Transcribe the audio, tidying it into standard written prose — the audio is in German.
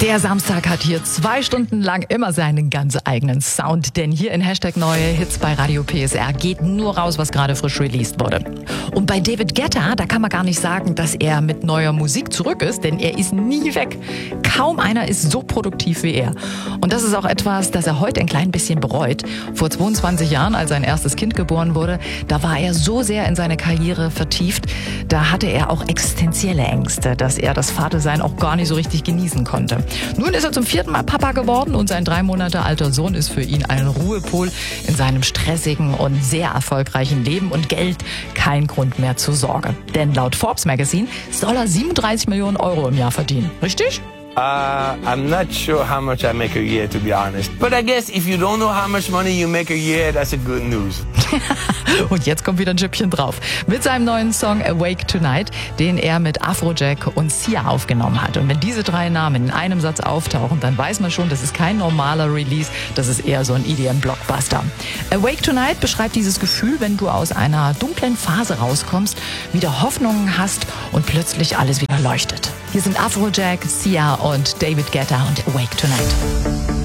Der Samstag hat hier 2 Stunden lang immer seinen ganz eigenen Sound, denn hier in Hashtag Neue Hits bei Radio PSR geht nur raus, was gerade frisch released wurde. Und bei David Guetta, da kann man gar nicht sagen, dass er mit neuer Musik zurück ist, denn er ist nie weg. Kaum einer ist so produktiv wie er. Und das ist auch etwas, das er heute ein klein bisschen bereut. Vor 22 Jahren, als sein erstes Kind geboren wurde, da war er so sehr in seine Karriere vertieft, da hatte er auch existenzielle Ängste, dass er das Vatersein auch gar nicht so richtig genießen konnte. Nun ist er zum 4. Mal Papa geworden und sein 3 Monate alter Sohn ist für ihn ein Ruhepol in seinem stressigen und sehr erfolgreichen Leben und Geld kein Grund mehr zur Sorge. Denn laut Forbes Magazine soll er 37 Millionen Euro im Jahr verdienen. Richtig? I'm not sure how much I make a year, to be honest. But I guess if you don't know how much money you make a year, that's a good news. Und jetzt kommt wieder ein Chipchen drauf. Mit seinem neuen Song Awake Tonight, den er mit Afrojack und Sia aufgenommen hat. Und wenn diese 3 Namen in einem Satz auftauchen, dann weiß man schon, das ist kein normaler Release, das ist eher so ein EDM-Blockbuster. Awake Tonight beschreibt dieses Gefühl, wenn du aus einer dunklen Phase rauskommst, wieder Hoffnungen hast und plötzlich alles wieder leuchtet. Hier sind Afrojack, Sia und David Guetta und Awake Tonight.